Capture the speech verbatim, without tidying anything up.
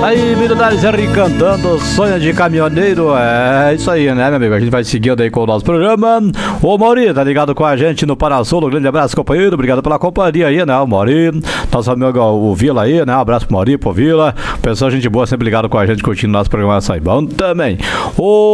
Aí, Milionários R cantando Sonho de Caminhoneiro. É isso aí, né, meu amigo? A gente vai seguindo aí com o nosso programa. Ô, Mauri, tá ligado com a gente no Parasul? Um grande abraço, companheiro. Obrigado pela companhia aí, né, o Mauri. Nosso amigo, o Vila aí, né? Um abraço pro Mauri, pro Vila. Pessoal, gente boa, sempre ligado com a gente, curtindo nosso programa. Sai bom também. Ô,